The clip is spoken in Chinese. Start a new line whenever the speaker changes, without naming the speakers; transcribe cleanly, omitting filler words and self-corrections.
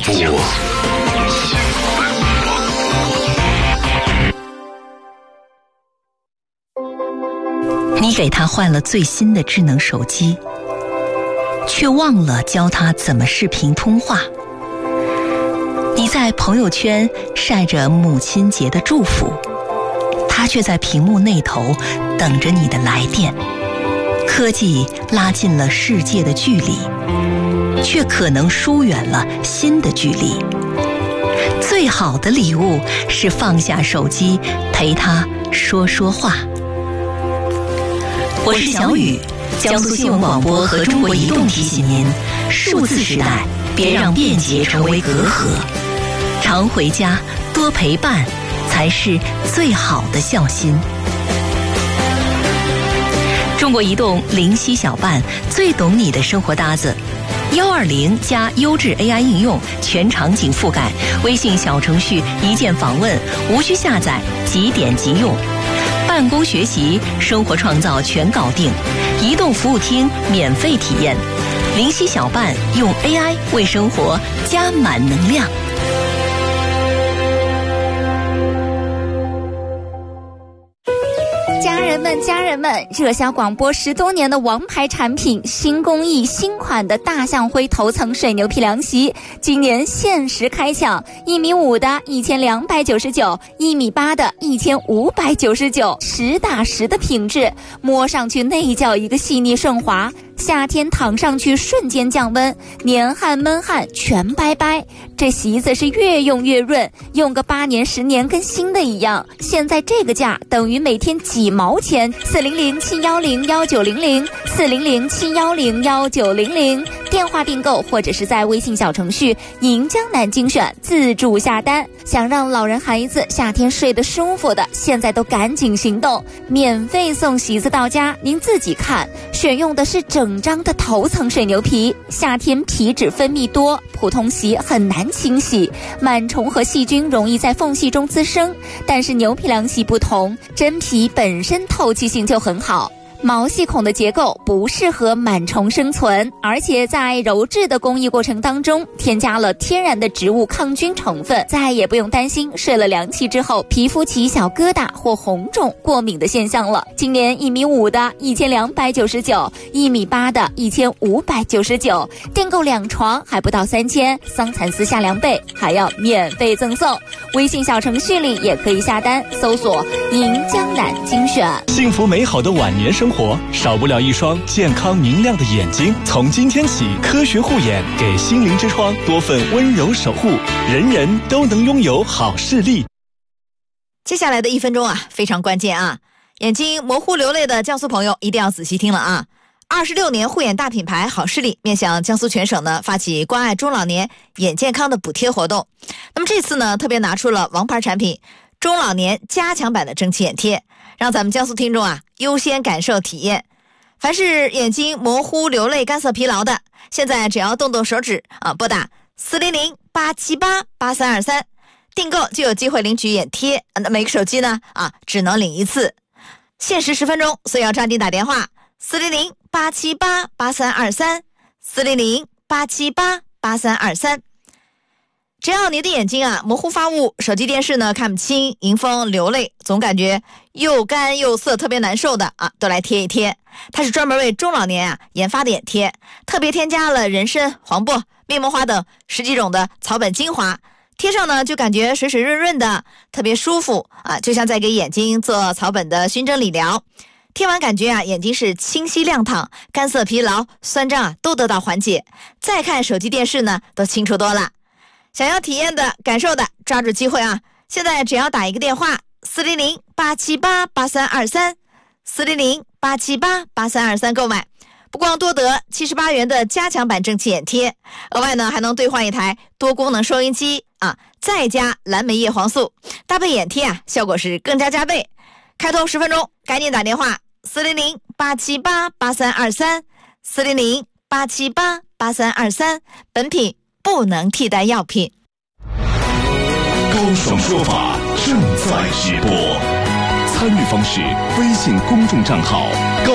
你给他换了最新的智能手机，却忘了教他怎么视频通话。你在朋友圈晒着母亲节的祝福，他却在屏幕那头等着你的来电。科技拉近了世界的距离，却可能疏远了心的距离。最好的礼物是放下手机，陪他说说话。我是小雨，江苏新闻广播和中国移动提醒您：数字时代，别让便捷成为隔阂。常回家，多陪伴，才是最好的孝心。中国移动灵犀小伴，最懂你的生活搭子。120加优质 AI 应用，全场景覆盖。微信小程序一键访问，无需下载，即点即用。办公学习、生活创造全搞定。移动服务厅免费体验。灵犀小伴，用 AI 为生活加满能量。
家人们，热销广播10多年的王牌产品，新工艺新款的大象灰头层水牛皮凉席，今年限时开抢，1.5米的1299，1.8米的1599，实打实的品质，摸上去那叫一个细腻顺滑。夏天躺上去瞬间降温，年汗闷汗全拜拜。这席子是越用越润，用个8年10年跟新的一样。现在这个价等于每天几毛钱，40071011900，40071011900，电话订购或者是在微信小程序银江南精选自助下单。想让老人孩子夏天睡得舒服的，现在都赶紧行动，免费送席子到家，您自己看。选用的是整张的头层水牛皮，夏天皮脂分泌多，普通席很难清洗，螨虫和细菌容易在缝隙中滋生。但是牛皮凉席不同，真皮本身透气性就很好，毛细孔的结构不适合螨虫生存，而且在揉制的工艺过程当中添加了天然的植物抗菌成分，再也不用担心睡了凉气之后皮肤起小疙瘩或红肿过敏的现象了。今年1.5米的1299，1.8米的1599，订购2床还不到3000，桑蚕丝下凉被还要免费赠送。微信小程序里也可以下单，搜索银江南精选。
幸福美好的晚年生活少不了一双健康明亮的眼睛。从今天起，科学护眼给心灵之窗多份温柔守护，人人都能拥有好视力。
接下来的1分钟啊，非常关键啊！眼睛模糊流泪的江苏朋友一定要仔细听了啊！26年护眼大品牌好视力面向江苏全省呢，发起关爱中老年眼健康的补贴活动。那么这次呢，特别拿出了王牌产品中老年加强版的蒸汽眼贴，让咱们江苏听众啊优先感受体验。凡是眼睛模糊流泪干涩疲劳的，现在只要动动手指啊，拨打400-878-8323，订购就有机会领取眼贴。那每个手机呢只能领1次，限时10分钟，所以要抓紧打电话400-878-8323 400-878-8323。只要你的眼睛模糊发雾，手机电视呢看不清，迎风流泪，总感觉又干又涩，特别难受的都来贴一贴。它是专门为中老年研发的眼贴，特别添加了人参、黄柏、面膜花等10几种的草本精华，贴上呢就感觉水水润润的，特别舒服就像在给眼睛做草本的熏蒸理疗。贴完感觉眼睛是清晰亮堂，干涩疲劳、酸胀都得到缓解。再看手机电视呢都清楚多了。想要体验的、感受的，抓住机会现在只要打一个电话400-878-8323 400-878-8323购买，不光多得78元的加强版蒸汽眼贴，额外呢还能兑换一台多功能收音机再加蓝莓叶黄素，搭配眼贴效果是更加加倍。开通10分钟，赶紧打电话400-878-8323 400-878-8323，本品不能替代药品。
高爽说法正在直播，参与方式：微信公众账号高